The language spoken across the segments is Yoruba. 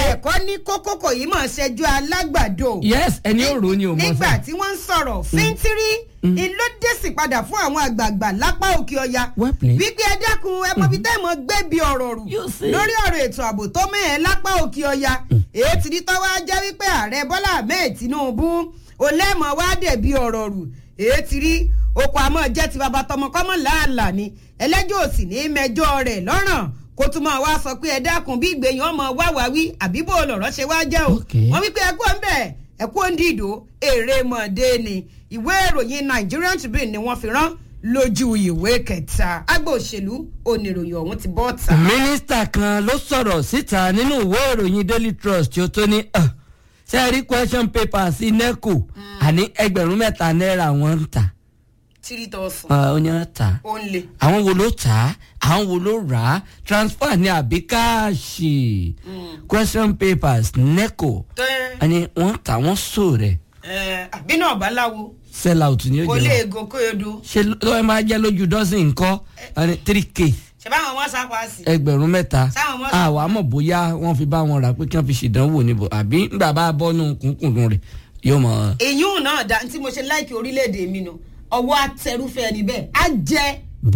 ẹ̀kọ́ ní kókó kò yí mọ̀ ṣẹjú alágbàdo. yes ẹni ò rò ni ò mọ̀ sọ. nígbà tí wọ́n ń sọ̀rọ̀ fíntírì ló dèsì padà fún àwọn àgbààgbà lápá òkè ọya wípé ẹ dákun ẹ mọ bí tẹ́ ẹ mọ gbé bí ọ̀rọ̀ rù lórí ọ̀rọ̀ ètò ààbò tó mẹ́ẹ̀ lápá òkè ọya èyí ti ní tọ́wọ́ jẹ́ wípé ààrẹ Bọ́lá Ahmed Tinubu olẹ́mọ̀ wá dẹ̀bi ọ̀rọ̀ rù èyí ti rí oko àmọ́ jẹ́ ti bàbá tọmọ kọ́mọ làálàá ni ẹlẹ́jọ́ òsì ní mẹjọ rẹ̀ lọ́rùn kó tún máa wá sọ pé ẹ dákun bí ìgbéyàn ọmọ wá wá wí àbí bó lọ̀rọ̀ ṣe wá jẹ́ o wọ́n wípé ẹkú ọ̀nbẹ̀ ẹkú òǹdìdó èrè mọ̀ọ́dé ni ìwé ìròyìn Nigerian Tribune ni wọ́n fi rán lójú ìwé kẹta agbó òṣèlú oníròyìn ọ̀hún ti bọ́ ta. mínísítà kan ló sọ̀rọ̀ síta nínú ìwé ìròyìn Daily Trust tí ó tó ní sẹ́ẹ̀rí question paper sí NECO àní 3,000 náírà wọ́n ń tà. 3,000. Oníyàn ta. Ó ń le. Àwọn wo ló tà á? Àwọn wo ló rà á? Transfer ní àbí káàṣì. Question papers NECO. Àní wọ́n tà wọ́n sò rẹ̀. Àbí náà bá láwo. Sell out ni ó jẹ́. Kò lè go kóyodo. Ṣé ló ẹ máa jẹ́ lójú dọ́sìn nǹkan? 3K. Ṣé báwọn wọ́n sá pa sí? 3,000. Sáwọn wọ́n. Àwa mọ̀ bóyá wọ́n fi bá wọn rà pé kí wọ́n fi ṣèdánwò níbo àbí nígbà bá bọ́nú kúnkùndùn rẹ̀ yóò mọ̀. Èyí náà dá tí mo ṣe láìkí orílẹ̀-èdè mi nù. Ọwọ́ atẹrúfẹ́ ẹni bẹ́ẹ̀ á jẹ́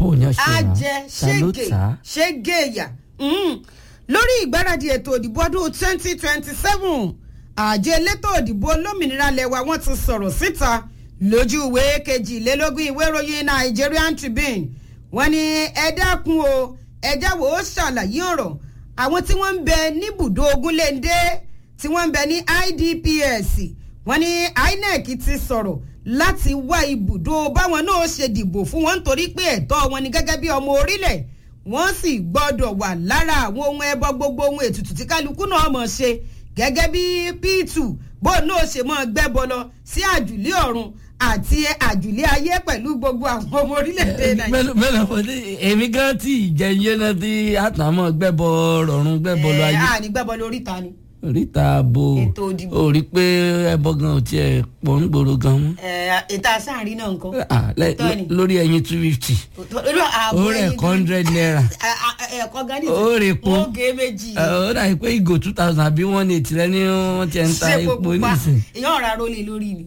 ṣége ìyà lórí ìgbáradì ètò òdìbò ọdún 2027 àjọ elétò òdìbò olómìnira lẹwa wọ́n ti sọ̀rọ̀ síta lójú ìwé 22 ìwé ìròyìn Nigerian Tribune wọ́n ní ẹ dákun o ẹ jáwọ́ ó ṣàlàyé ọ̀rọ̀ àwọn tí wọ́n ń bẹ níbùdó Ogunléndé tí wọ́n ń bẹ ní IDPS wọ́n ní INEC ti sọ̀rọ̀ láti wá ibùdó báwọn náà ṣe dìbò fún wọn nítorí pé ẹ̀tọ́ wọn ni gẹ́gẹ́ bí ọmọ orílẹ̀ wọ́n sì gbọ́dọ̀ wà lára àwọn ohun ẹbọ gbogbo ohun ètùtù tí kálukú náà mọ̀ ṣe gẹ́gẹ́ bí P2 bó náà ṣe mọ́ gbẹ́bọ lọ sí àjùlé ọ̀run àti àjùlé ayé pẹ̀lú gbogbo àwọn ọmọ orílẹ̀-èdè Nàìjíríà. mẹ́lẹ̀ fún èmi gan tí ìjẹyẹ náà tí àtàmọ́ gbẹ́bọ rọ̀run gbẹ́bọ lọ ayé. ní gbẹ́bọ lóríta ni. Oríta bo ò rí pé ẹbọ gan ò tiẹ̀ pọ̀ ń gbòòrò gan mọ́. ètò àsáàrin náà nǹkan. lórí ẹyin 250 ó rẹ̀ 100 naira. ẹ̀kọ́ gan ní ó rè po ó gé méjì. ó dà pé ìgò 2000 àbí 180 lẹ́ni wọ́n ti ń ta epo nísìn. èèyàn ọ̀rá rólé lórí ni.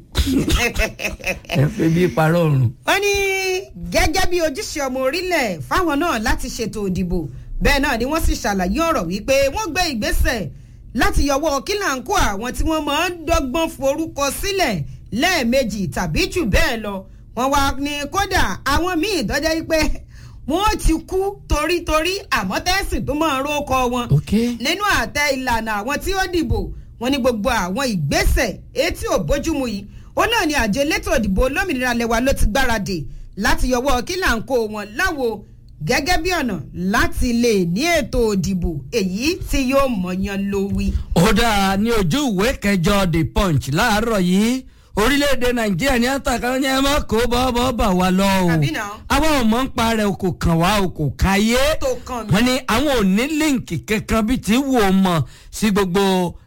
ẹ fẹ́ bí parọ́ ọ̀run. wọ́n ní gẹ́gẹ́ bí ojúṣe ọmọ orílẹ̀ fáwọn náà láti ṣètò òdìbò bẹ́ẹ̀ náà ni wọ́n sì ṣàlàyé ọ̀rọ̀ wípé wọ́n gbé ìgbésẹ̀ láti yọwọ́ kílàńkó àwọn tí wọ́n máa ń dọ́gbọ́n forúkọ sílẹ̀ lẹ́ẹ̀mejì tàbí jù bẹ́ẹ̀ lọ wọ́n wá ní kódà àwọn míì dọ́jọ́ wípé wọ́n ti kú torítorí àmọ́ tẹ́sìn tó máa ń rókọ wọn nínú àtẹ ìlànà àwọn tí ó dìbò wọ́n ní gbogbo àwọn ìgbésẹ̀ etí ò bójúmu yìí ó náà ni àjọ elétò òdìbò olómìnira lẹwa ló ti gbáradì láti yọwọ́ kílàńkó wọn láwo gẹ́gẹ́ bí ọ̀nà láti lè ní ètò òdìbò èyí tí yóò mọ̀yán lówí. ó dáa ní ojú ìwé kẹjọ The Punch láàárọ̀ yìí orílẹ̀-èdè Nàìjíríà ní àtàkà ní ẹ má kó bọ́ọ̀bọ́ bà wá lọ o àwọn ọmọ ń parẹ́ kò kàn wá o kò káyé wọ́n ní àwọn ò ní líǹkì kankan bíi tí wò ó mọ̀ sí gbogbo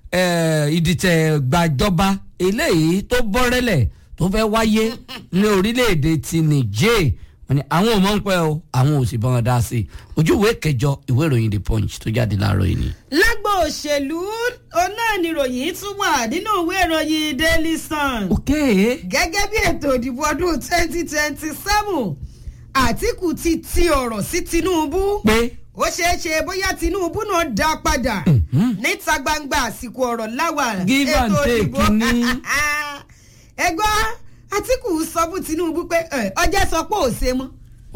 ìdìtẹ̀ gbàjọba eléyìí tó bọ́rẹ́lẹ̀ tó fẹ́ wáyé ní orílẹ̀-èdè ti Niger wọ́n ní àwọn ò mọ̀ ń pẹ́ o àwọn ò sì bá wọn dá sí i ojú ìwé kẹjọ ìwé ìròyìn The Punch tó jáde láàárọ̀ yìí ni. lágbo òṣèlú onínìròyìn tún wà nínú ìwé ìròyìn Daily Sun. gẹ́gẹ́ bí ètò ìdìbò ọdún 2027 Àtíkù ti ọ̀rọ̀ sí Tinubu pé ó ṣeé ṣe bóyá Tinubu náà dá padà níta gbangba àsìkò ọ̀rọ̀ láwà ètò ìdìbò ẹgbọ́n Àtíkù sọ fún Tinubu pé ọjọ́ sọ pé ò ṣe mọ́.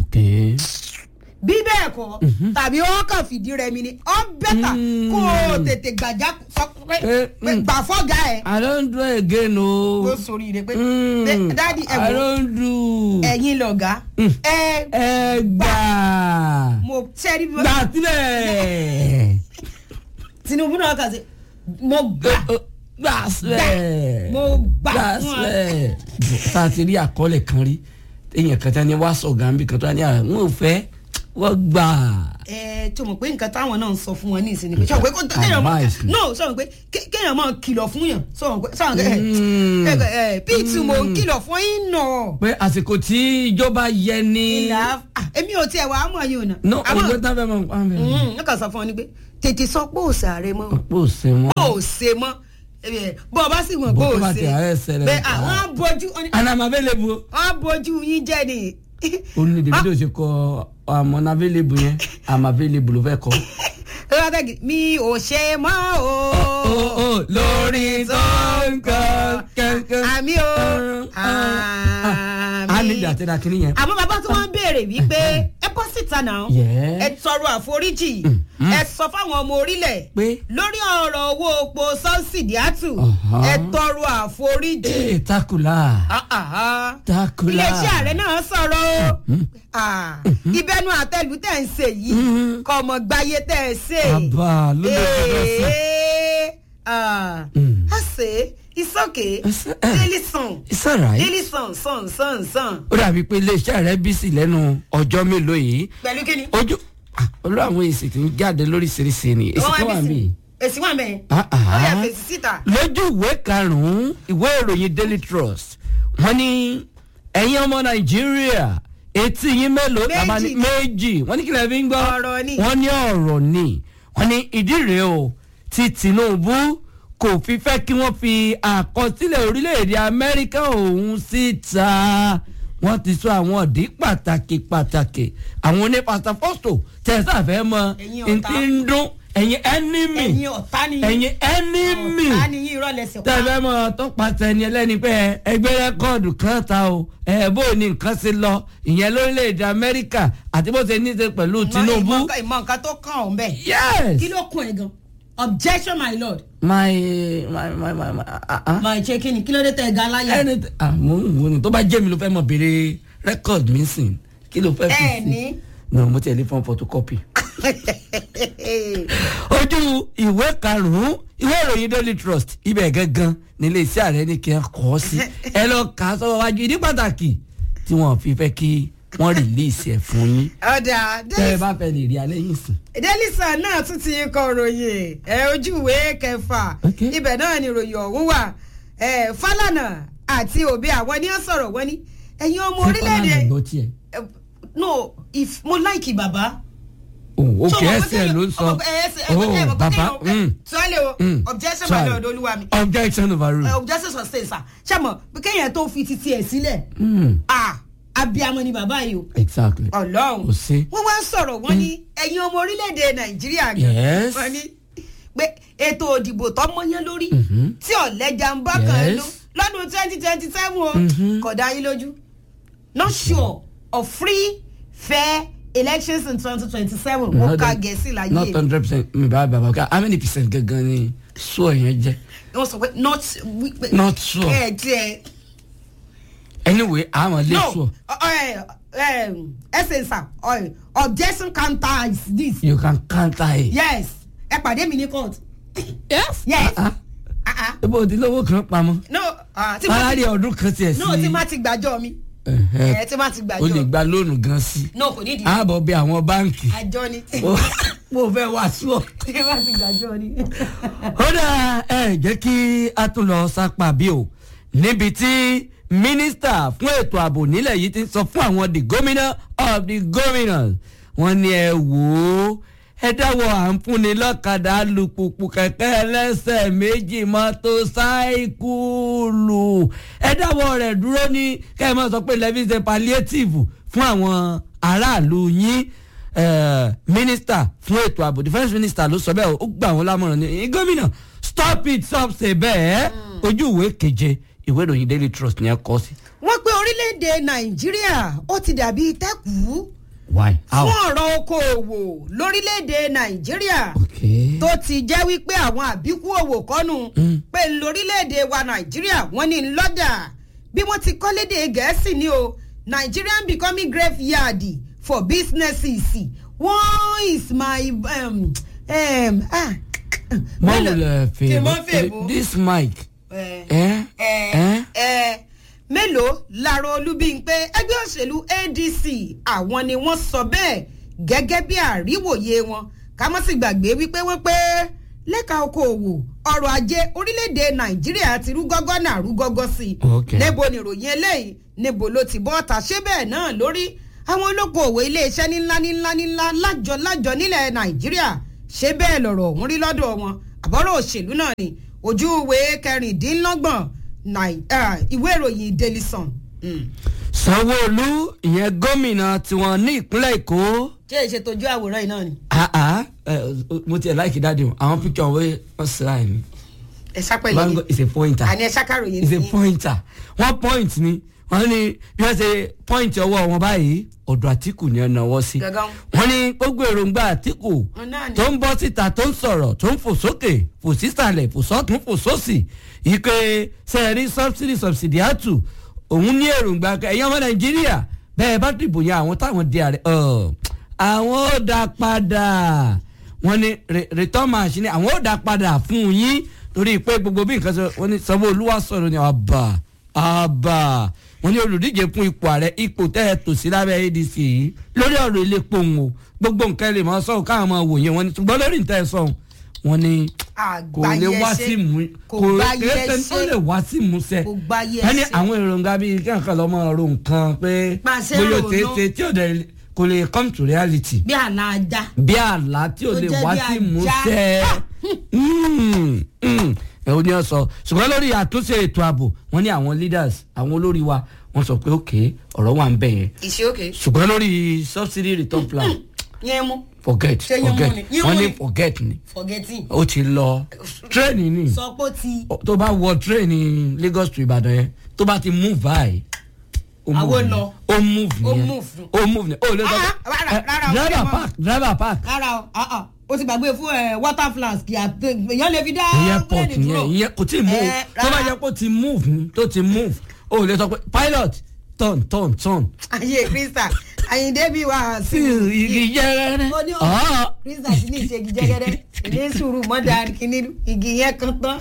bí bẹ́ẹ̀ kọ́ tàbí wọ́n kàn fìdí rẹmi ni ọ bẹ́tà kó o tètè gbàjá gbà fọ́gà ẹ̀. I don't do again o. ó sori rẹ pé dádì ẹ wò I don't do. ẹ̀yin lọ̀gá. ẹ gbà. mo sẹ́rí. gbà sílẹ̀. Tinubu náà kà sí mo gbà. gbàsílẹ̀ mo gbà fún ọ. tá a ti rí àkọọ́lẹ̀ kan rí èèyàn kan tí a ní wá sọ gàmbí kan tó a ní àwọn ò fẹ́ wọ́n gbà. tí o mọ̀ pé nǹkan táwọn náà ń sọ fún wọn ní ìsinmi pé sọ pé kéèyàn máa sọ pé kéèyàn máa kìlọ̀ fún yàn sọ pé P2 mo ń kìlọ̀ fún yín nà. pé àsìkò tí ìjọba yẹ ní. èmi ò tiẹ̀ wà á mọ̀ yín o nà. no ọjọ́ tá a fẹ́ mọ̀ nípa mi. n kàn sọ fún ọ ní pé tètè sọ pé òsè ààrẹ mọ́. òsè mọ́. òsè mọ́ bọ́ ọ bá sì mọ̀ pé òsè bẹ́ẹ̀ àwọn abojú. and I'm available. wọ́n abojú yín jẹ́ ni. ó ní Davido ṣe kọ I'm unavailable yẹn I'm available ló fẹ́ kọ. mi ò ṣe mọ́ o. lórí sọ́ńkà àmì o. a ní ìdí àtẹ̀dá kìíní yẹn. àmọ́ bàbá tí wọ́n ń béèrè wípé ẹ bọ́ síta náà ẹ tọrọ àforíjì ẹ sọ fáwọn ọmọ orílẹ̀ lórí ọ̀rọ̀ owó epo sọ́ọ̀sìdì àtù ẹ tọrọ àforíjì. takula. iléeṣẹ́ ààrẹ náà sọ̀rọ̀ ìbẹnu àtẹlù tẹ̀ ń ṣe yìí kọ́ ọmọ gbáyé tẹ̀ ń ṣe. bàbá ló lè fi I say it's okay. Daily song. It's alright. Daily song. Ó dàbí pé iléeṣẹ́ rẹ̀ bí sí lẹ́nu ọjọ́ mélòó yìí. Pẹ̀lú kíni? Olú àwọn èsì tí ń jáde lóríṣiríṣi ni. Èsì tó wà mí. Èsì wà mẹ́. Ó yà fèsì síta. Lójú ìwé karùn-ún ìwé ìròyìn Daily Trust wọ́n ní ẹ̀yin ọmọ Nàìjíríà etí yín mélòó tàbá ní méjì wọ́n ní kí lè fi ń gbọ́ wọ́n ní ọ̀rọ̀ ni wọ́n ní ìdí rèé o tí Tinubu kò fi fẹ́ kí wọ́n fi àkọsílẹ̀ orílẹ̀-èdè Amẹ́ríkà òun síta wọ́n ti sọ àwọn ọ̀dí pàtàkì àwọn onípàtàfọ́sọ̀ tẹ̀sán fẹ́ mọ ntí ń dún ẹ̀yin enemy tẹ̀fẹ́ mọ tọ́pàtà ẹni ẹlẹ́ni pé ẹgbẹ́ rẹ́kọ́ọ̀dù kan ta o bó ni nǹkan ṣe lọ ìyẹn lórílẹ̀‐èdè Amẹ́ríkà àti bó ṣe ní ṣe pẹ̀lú Tinubu. ìmọ̀ nǹkan tó kàn ọ́ bẹ́ẹ̀. yes. kí ló kún ẹ gan. Objection, my lord. My checking. Kí ló dé tẹ ga láyà. Mo ń wo ni tó bá jẹ́ mi ló fẹ́ mọ̀ béèrè record mi sìn kí ló fẹ́ fi sí. No, mo tẹ̀lé fún photocopy. Ojú ìwé karùn-ún ìwé ìròyìn Daily Trust ibẹ̀ gangan nílé iṣẹ́ ààrẹ ní kí n kọ́ sí. Ẹ lọ kà á sọ́wọ́ wájú ìdí pàtàkì tí wọ́n fi fẹ́ kí wọ́n rìlíìsì ẹ̀ fún yín. ọ̀dà tẹ́ ẹ bá fẹ́ lè rí alẹ́ yìí sùn. Daily Sun náà tún ti kọ ròyìn ojú ìwé kẹfà ibẹ̀ náà ni ròyìn ọ̀hún wà Fálànà àti Òbí àwọn ni wọ́n sọ̀rọ̀ wọ́n ní ẹ̀yin ọmọ orílẹ̀-èdè no if mo like bàbá. òkè ẹsẹ̀ ló ń sọ bàbá sọ́ọ́lẹ̀ o objection my lord olúwa mi. objection overruled. objection sustain sa ṣé mo kéèyàn tó fi titi ẹ̀ sílẹ̀ abiyamọ ni bàbá yìí o. exactly. Ọlọ́run wọ́n wá ń sọ̀rọ̀ wọ́n ní ẹ̀yin ọmọ orílẹ̀-èdè Nàìjíríà gan wọ́n ní pé ètò òdìbò tó mọ́yán lórí tí ọ̀lẹ́jà ń bá kan lọ́dún 2027 o kò dá yín lójú not sure of free fair elections in 2027 wọ́n ká gẹ̀ẹ́sì láyé. not 100% mi bá bàbá ká how many percent gangan ni sure yẹn jẹ́. wọ́n sọ pé not sure. Anyway, I'm a little. Essence, objection counter is this. You can counter it. Yes. Ẹ pàdé mi ní court. Yes. Ebo ò di lówó kan pamọ́. No. Aláàrí ọdún kan tiẹ̀ sí. No, tí má ti gbàjọ́ mi. Tí má ti gbàjọ́. O lè gba lóònù gan sí. No, kò nídìí. Ààbọ̀ bí àwọn báǹkì. Àjọ ni. Mo fẹ́ wá sùọ́. Tí má ti gbàjọ́ ni. Ó dà jẹ́ kí a tún lọ sápá bí o níbi tí mínísítà fún ètò ààbò nílẹ̀ yìí ti sọ fún àwọn the governor of the governors wọ́n ní ẹ wò ó ẹ dáwọ́ à ń fúnni lọ́kadà alùpùpù kẹ̀kẹ́ ẹlẹ́sẹ̀ méjì mọ́tò sáíkùlù ẹ dáwọ́ rẹ̀ dúró ní kẹ́ ẹ máa sọ pé levy ṣe palliative fún àwọn aráàlú yín mínísítà fún ètò ààbò defence minister ló sọ bẹ́ẹ̀ ó gbà wọ́n lámọ̀ràn ní gómìnà stop it stop ṣe bẹ́ẹ̀ ojú ìwé keje ìwé ìròyìn Daily Trust ni ẹ kọ sí. wọ́n pé orílẹ̀-èdè Nàìjíríà ó ti dàbí tẹ́kùú why how fún ọ̀rọ̀ okòòwò lórílẹ̀-èdè Nàìjíríà tó ti jẹ́ wípé àwọn àbíkú òwò kọ́nù pé lórílẹ̀-èdè wa Nàìjíríà wọ́n ní lọ́dà bí wọ́n ti kọ́ lédè Gẹ̀ẹ́sì ni o Nigerian becoming graveyard for businesses one is my this mic. Mélòó Láàrọ̀ Olúbímpé ẹgbẹ́ òṣèlú ADC àwọn ni wọ́n sọ bẹ́ẹ̀ gẹ́gẹ́ bí àríwòye wọn ká má sì gbàgbé wípé wọ́n pé lẹ́ka okòòwò ọrọ̀ ajé orílẹ̀-èdè Nàìjíríà ti rú gọ́gọ́ náà rú gọ́gọ́ sí i níbo ni ìròyìn eléyìí níbo ló ti bọ́ ta ṣé bẹ́ẹ̀ náà lórí àwọn olókoòwò iléeṣẹ́ ńlá lájọ nílẹ̀ Nàìjíríà ṣé bẹ́ẹ̀ lọ̀rọ̀ ọ̀hún rí lọ́dọ̀ wọn àbọ̀rọ̀ òṣèlú náà ni ojú ìwé kẹrìndínlọ́gbọ̀n ìwé ìròyìn Daily Sun. Sanwó-Olú ìyẹn gómìnà tiwọn ní ìpínlẹ̀ Èkó. ṣé ìṣètòjú àwòrán yìí náà ni. mo tiẹ̀ láìkí dáadé o àwọn picture wọ́n sira ẹ̀ ni. ẹ sápẹ́lẹ̀ ni it's a pointer. àní ẹ sákàròyìn it's a pointer. one point ni wọ́n ní bí wọ́n ṣe point ọwọ́ wọn báyìí ọ̀dọ̀ Àtíkù ni ọ̀nà wọ́ sí. wọ́n ní gbogbo èròǹgbà Àtíkù tó ń bọ́ síta tó ń sọ̀rọ̀ tó ń fò sókè fò sísàlẹ̀ fò sọ́tún fò sósì ìpè sẹ́ẹ̀rí subsidy àtù òun ní èròǹgbà ẹ̀yàn ọmọ Nàìjíríà bẹ́ẹ̀ bá dìbò yẹn àwọn táwọn di ààrẹ àwọn ò dá padà wọ́n ní return match ni àwọn ò dá padà fún yín torí pé gbogbo bí nǹkan sọ wọ́n ní Sanwó-Olú wá sọ̀rọ̀ ní àbà wọ́n ní olùdíje fún ipò ààrẹ ipò tẹ́ ẹ tò sí lábẹ́ ADC yìí lórí ọ̀rọ̀ ilé pòun o gbogbo nǹkan lè máa sọ̀rọ̀ káwọn máa wòye wọ́n ní ṣùgbọ́n lórí nǹkan ẹ̀ sọ̀rọ̀ wọ́n ní kò lè wá sí mú kò lè wá sí músẹ ẹni àwọn èròǹgbà bíi kí nǹkan lọ́mọ ọ̀rọ̀ nǹkan pé bóyá tètè tí ò dẹ̀ kò lè come to reality. bí àlá ajá. bí àlá tí ò lè wá sí músẹ ẹ ò ní ọ sọ ṣùgbọ́n lórí àtúnṣe ètò ààbò wọ́n ní àwọn leaders àwọn olórí wa wọ́n sọ pé òkè ọ̀rọ̀ wà ń bẹ̀ yẹn. ìṣe òkè. ṣùgbọ́n lórí subsidy return plan. yẹn mú. forget wọ́n ní forget ni. forgetting. ó ti lọ tírẹ́ẹ̀nì ni. sọ pé ó ti. tó bá wọ tírẹ́ẹ̀nì Lagos to Ìbàdàn yẹn tó bá ti move by. àwọn lọ. ó move nìyẹn ó move nìyẹn. ó lè sọ pé driver park. rárá o ti gbàgbé fún water flask èèyàn lè fi dá búrẹ́dì dúró. ìyẹn kò tí ì move tó bá yẹ kó ti move ni tó ti move ó lè sọ pé pilot turn. ayé Krista Àyìndé bí wàá sí igi jẹgẹdẹ. Krista sì ní ìṣe igi jẹgẹdẹ ilé sùúrù mọ́dà kìíní igi yẹn kan tán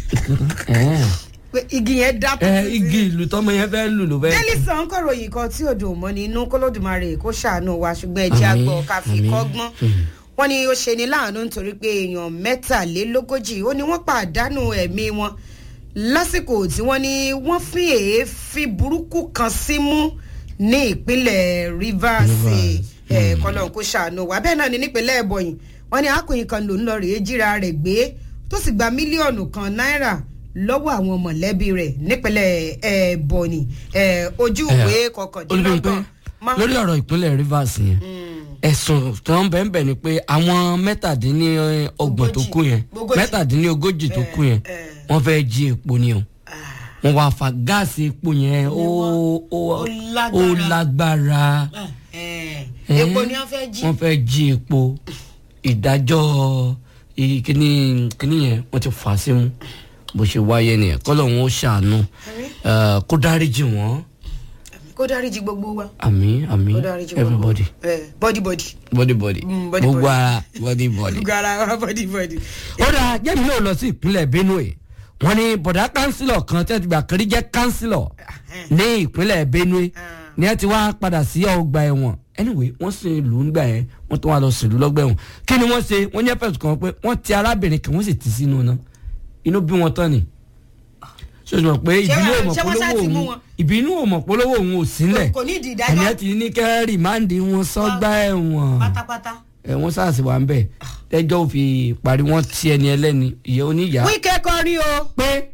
igi yẹn dá tó títí. igi ìlú tọmọ yẹn fẹ́ lù ló fẹ́. Daily Sun kọ̀ròyìn kan tí òjò mọ́ ní inú kólódùmarè kó ṣàánú wa ṣùgbọ́n ẹ̀jẹ̀ àgbọ̀ ká fi kọ́gbọ́n wọ́n ní ó ṣe ní láàánú nítorí pé èèyàn 43 ó ní wọ́n pàdánù ẹ̀mí wọn lásìkò tí wọ́n ní wọ́n fi èéfín burúkú kan símú ní ìpínlẹ̀ Rivers kọ́lọ́n kó ṣàánú wa bẹ́ẹ̀ náà ní nípínlẹ̀ Ebonyi wọ́n ní akọ̀yìn kan ló ń lọ rèé jíra rẹ̀ gbé tó sì gba mílíọ̀nù kan náírà lọ́wọ́ àwọn mọ̀lẹ́bí rẹ̀ nípínlẹ̀ Ebonyi ojú ìwé kọkàndínlọ́gbọ̀n. lórí ọ̀rọ̀ ìpínlẹ̀ Rivers yẹn ẹ̀sùn tó ń bẹ̀ẹ̀ ni pé àwọn 27 tó kú yẹn 27 tó kú yẹn wọ́n fẹ́ jí epo ni o wọ́n wá fa gáàsì epo yẹn ó lágbára epo ni wọ́n fẹ́ jí epo ìdájọ́ kíní yẹn wọ́n ti fà á sí mu bó ṣe wáyé nìyẹn kọ́lọ̀ wọn ó ṣàánú kó dáríjì wọ́n. kó dáríjì gbogbo wa. àmín everybody. body. gbogbo ara body. gbogbo ara body. ó dáa jẹ́mi náà lọ sí ìpínlẹ̀ Benue wọ́n ní bọ̀dá kánsílọ̀ kan tí wọ́n ti gbà kiri jẹ́ kánsílọ̀ ní ìpínlẹ̀ Benue ni ẹ ti wá padà sí ọgbà ẹ̀wọ̀n anyway wọ́n sì lù ú gbà yẹn wọ́n tún wá lọ sílùú lọ́gbà ẹ̀wọ̀n kí ni wọ́n ṣe wọ́n yẹ fẹ̀sùn kan pé wọ́n ti arábìnrin kan wọ́n sì ti sínú náà inú bí wọn tán ni sọ pé ìbínú ò mọ̀ polówó òun ò sílẹ̀ ẹ̀yẹ́ ti ní kẹ́rì máàndì wọn sọ́gbà ẹ̀wọ̀n wọ́n sàṣì wà ń bẹ̀ tẹ́jọ́ fi parí wọ́n ti ẹni ẹlẹ́ni ìyẹ́ oníyàá. Wíkẹ́ kọrí o. pé